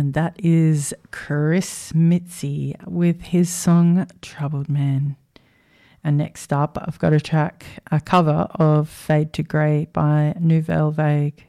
And that is Chris Mitzi with his song Troubled Man. And next up, I've got a cover of Fade to Grey by Nouvelle Vague.